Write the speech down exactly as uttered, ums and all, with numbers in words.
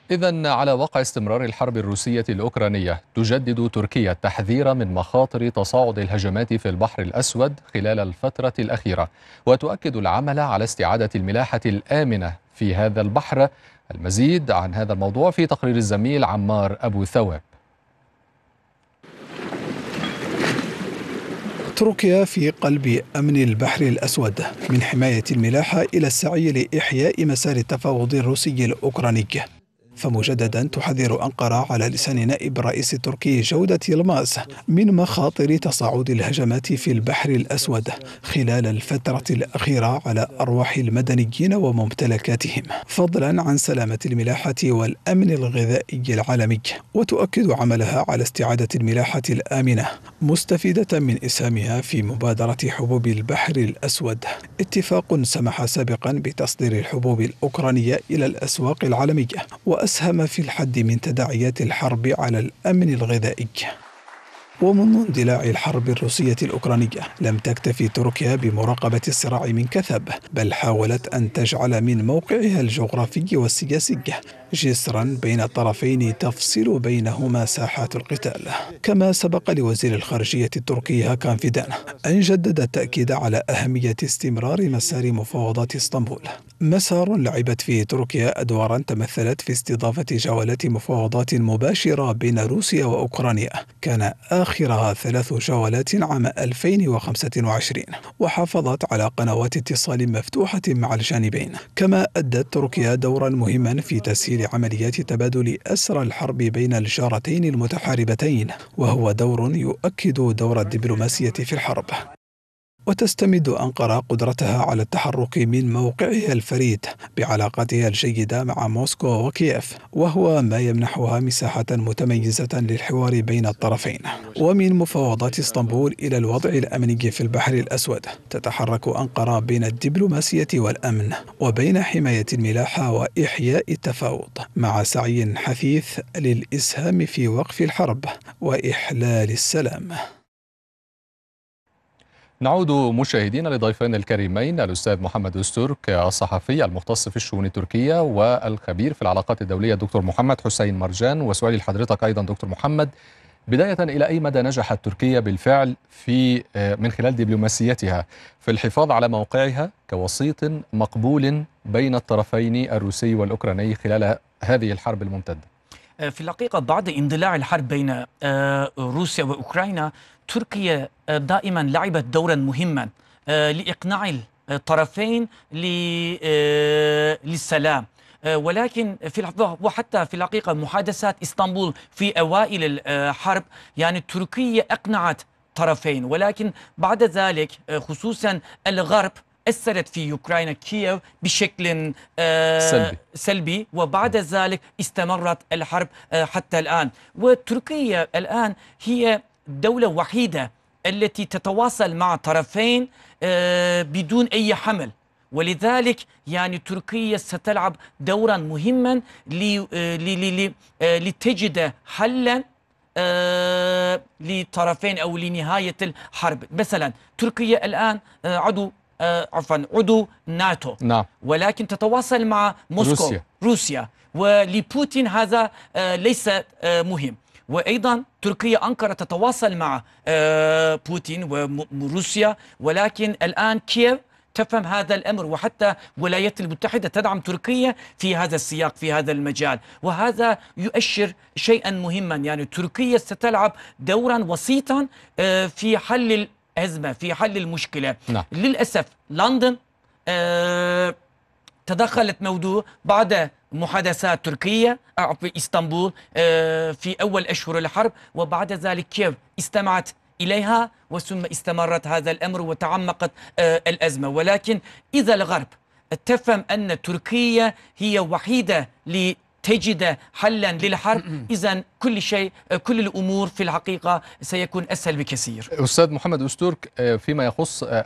إذن على وقع استمرار الحرب الروسية الأوكرانية، تجدد تركيا التحذير من مخاطر تصاعد الهجمات في البحر الأسود خلال الفترة الأخيرة، وتؤكد العمل على استعادة الملاحة الآمنة في هذا البحر. المزيد عن هذا الموضوع في تقرير الزميل عمار أبو ثواب. تركيا في قلب أمن البحر الأسود، من حماية الملاحة إلى السعي لإحياء مسار التفاوض الروسي الأوكراني. فمجددا تحذر أنقرة على لسان نائب الرئيس التركي جودة يلماز من مخاطر تصاعد الهجمات في البحر الأسود خلال الفترة الأخيرة على أرواح المدنيين وممتلكاتهم، فضلا عن سلامة الملاحة والأمن الغذائي العالمي. وتؤكد عملها على استعادة الملاحة الآمنة، مستفيدة من إسهامها في مبادرة حبوب البحر الأسود، اتفاق سمح سابقا بتصدير الحبوب الأوكرانية إلى الأسواق العالمية وأسهم في الحد من تداعيات الحرب على الأمن الغذائي. ومنذ اندلاع الحرب الروسية الأوكرانية لم تكتفي تركيا بمراقبة الصراع من كثب، بل حاولت أن تجعل من موقعها الجغرافي والسياسي جسرا بين الطرفين تفصل بينهما ساحات القتال. كما سبق لوزير الخارجية التركي هاكان فيدان أن جدد التأكيد على أهمية استمرار مسار مفاوضات اسطنبول، مسار لعبت فيه تركيا أدوارا تمثلت في استضافة جولات مفاوضات مباشرة بين روسيا وأوكرانيا، كان آخرها ثلاث جولات عام ألفين وخمسة وعشرين، وحافظت على قنوات اتصال مفتوحة مع الجانبين. كما أدت تركيا دورا مهما في تسهيل عمليات تبادل أسرى الحرب بين الجارتين المتحاربتين، وهو دور يؤكد دور الدبلوماسية في الحرب. وتستمد أنقرة قدرتها على التحرك من موقعها الفريد بعلاقاتها الجيدة مع موسكو وكييف، وهو ما يمنحها مساحة متميزة للحوار بين الطرفين. ومن مفاوضات اسطنبول إلى الوضع الأمني في البحر الأسود، تتحرك أنقرة بين الدبلوماسية والأمن، وبين حماية الملاحة وإحياء التفاوض، مع سعي حثيث للإسهام في وقف الحرب وإحلال السلام. نعود مشاهدينا لضيفين الكريمين، الأستاذ محمد أستورك الصحفي المختص في الشؤون التركية، والخبير في العلاقات الدولية الدكتور محمد حسين مرجان. وسؤالي لحضرتك أيضا دكتور محمد، بداية إلى أي مدى نجحت تركيا بالفعل في من خلال دبلوماسيتها في الحفاظ على موقعها كوسيط مقبول بين الطرفين الروسي والأوكراني خلال هذه الحرب الممتدة؟ في الحقيقة بعد اندلاع الحرب بين روسيا وأوكرانيا، تركيا دائما لعبت دورا مهما لإقناع الطرفين للسلام. ولكن في وحتى في الحقيقة محادثات اسطنبول في أوائل الحرب يعني تركيا أقنعت طرفين، ولكن بعد ذلك خصوصا الغرب أثرت في أوكرانيا كييف بشكل سلبي. سلبي وبعد ذلك استمرت الحرب حتى الآن. وتركيا الآن هي الدولة الوحيدة التي تتواصل مع طرفين بدون أي حمل، ولذلك يعني تركيا ستلعب دورا مهما لتجد حلا لطرفين أو لنهاية الحرب. مثلا تركيا الآن عضو عفوا عضو ناتو، نعم. ولكن تتواصل مع موسكو روسيا, روسيا. ولبوتين هذا ليس مهم. وأيضا تركيا أنقرة تتواصل مع بوتين وروسيا، ولكن الآن كييف تفهم هذا الأمر، وحتى الولايات المتحدة تدعم تركيا في هذا السياق في هذا المجال، وهذا يؤشر شيئا مهما. يعني تركيا ستلعب دورا وسيطا في حل أزمة، في حل المشكلة. نعم. للأسف لندن آه تدخلت موضوع بعد محادثات تركيا في اسطنبول آه في أول أشهر الحرب، وبعد ذلك كييف استمعت إليها وثم استمرت هذا الأمر وتعمقت آه الأزمة. ولكن إذا الغرب تفهم أن تركيا هي وحيدة ل تجد حلا للحرب، إذن كل شيء كل الأمور في الحقيقة سيكون أسهل بكثير. أستاذ محمد أستورك، فيما يخص